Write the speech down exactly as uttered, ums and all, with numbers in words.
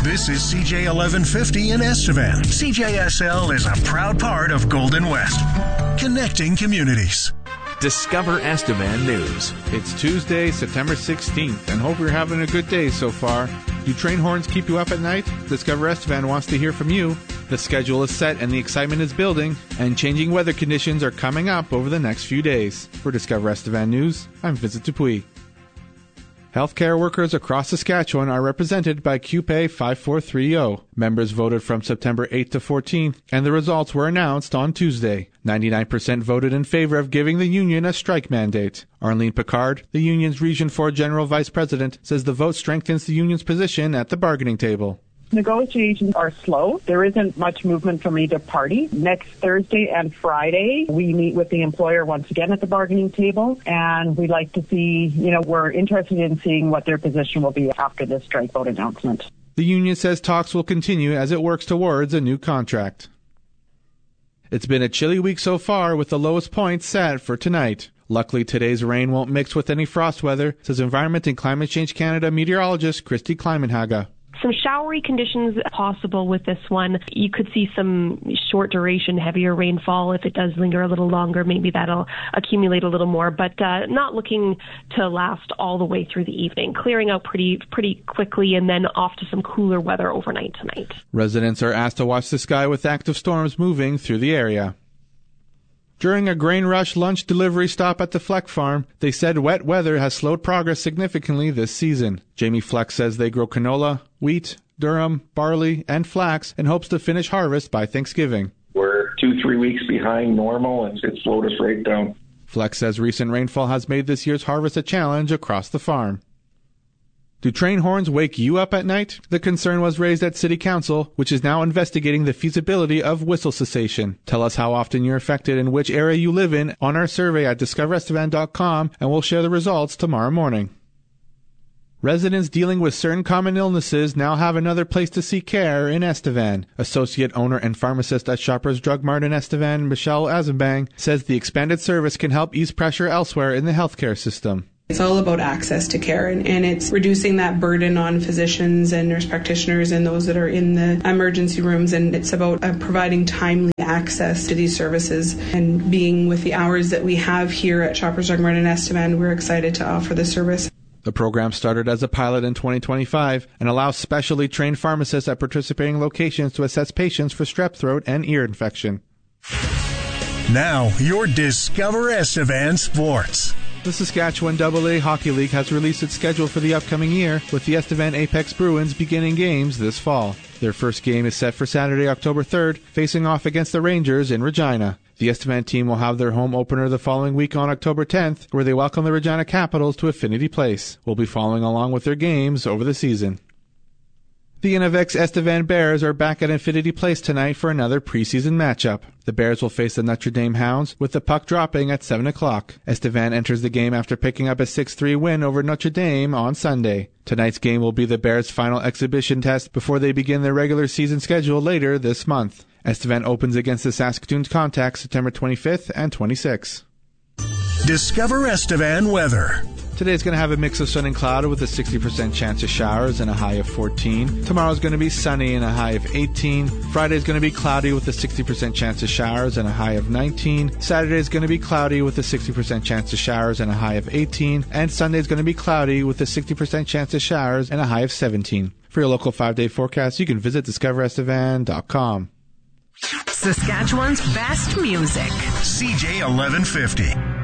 This is C J eleven fifty in Estevan. C J S L is a proud part of Golden West, connecting communities. Discover Estevan News. It's Tuesday, September sixteenth, and hope you're having a good day so far. Do train horns keep you up at night? Discover Estevan wants to hear from you. The schedule is set and the excitement is building, and changing weather conditions are coming up over the next few days. For Discover Estevan News, I'm Vincent Dupuis. Healthcare workers across Saskatchewan are represented by Q P A five four three zero. Members voted from September eighth to fourteenth, and the results were announced on Tuesday. ninety-nine percent voted in favor of giving the union a strike mandate. Arlene Picard, the union's Region four General Vice President, says the vote strengthens the union's position at the bargaining table. Negotiations are slow. There isn't much movement from either party. Next Thursday and Friday, we meet with the employer once again at the bargaining table, and we'd like to see, you know, we're interested in seeing what their position will be after this strike vote announcement. The union says talks will continue as it works towards a new contract. It's been a chilly week so far, with the lowest point set for tonight. Luckily, today's rain won't mix with any frost weather, says Environment and Climate Change Canada meteorologist Christy Kleimenhaga. Some showery conditions possible with this one. You could see some short duration, heavier rainfall. If it does linger a little longer, maybe that'll accumulate a little more, but uh, not looking to last all the way through the evening. Clearing out pretty pretty quickly and then off to some cooler weather overnight tonight. Residents are asked to watch the sky with active storms moving through the area. During a grain rush lunch delivery stop at the Fleck farm, they said wet weather has slowed progress significantly this season. Jamie Fleck says they grow canola, wheat, durum, barley, and flax and hopes to finish harvest by Thanksgiving. We're two, three weeks behind normal, and it slowed us right down. Fleck says recent rainfall has made this year's harvest a challenge across the farm. Do train horns wake you up at night? The concern was raised at City Council, which is now investigating the feasibility of whistle cessation. Tell us how often you're affected and which area you live in on our survey at discover estevan dot com, and we'll share the results tomorrow morning. Residents dealing with certain common illnesses now have another place to seek care in Estevan. Associate owner and pharmacist at Shoppers Drug Mart in Estevan, Michelle Azenbang, says the expanded service can help ease pressure elsewhere in the healthcare system. It's all about access to care, and, and it's reducing that burden on physicians and nurse practitioners and those that are in the emergency rooms, and it's about uh, providing timely access to these services. And being with the hours that we have here at Shoppers Drug Mart in Estevan, we're excited to offer the service. The program started as a pilot in twenty twenty-five and allows specially trained pharmacists at participating locations to assess patients for strep throat and ear infection. Now, your Discover Estevan Sports. The Saskatchewan double A Hockey League has released its schedule for the upcoming year, with the Estevan Apex Bruins beginning games this fall. Their first game is set for Saturday, October third, facing off against the Rangers in Regina. The Estevan team will have their home opener the following week on October tenth, where they welcome the Regina Capitals to Affinity Place. We'll be following along with their games over the season. The Innovex Estevan Bears are back at Infinity Place tonight for another preseason matchup. The Bears will face the Notre Dame Hounds, with the puck dropping at seven o'clock. Estevan enters the game after picking up a six three win over Notre Dame on Sunday. Tonight's game will be the Bears' final exhibition test before they begin their regular season schedule later this month. Estevan opens against the Saskatoon Contact September twenty-fifth and twenty-sixth. Discover Estevan weather. Today's going to have a mix of sun and cloud with a sixty percent chance of showers and a high of fourteen. Tomorrow's going to be sunny and a high of eighteen. Friday's going to be cloudy with a sixty percent chance of showers and a high of nineteen. Saturday's going to be cloudy with a sixty percent chance of showers and a high of eighteen. And Sunday's going to be cloudy with a sixty percent chance of showers and a high of seventeen. For your local five-day forecast, you can visit discover estevan dot com. Saskatchewan's best music. C J eleven fifty.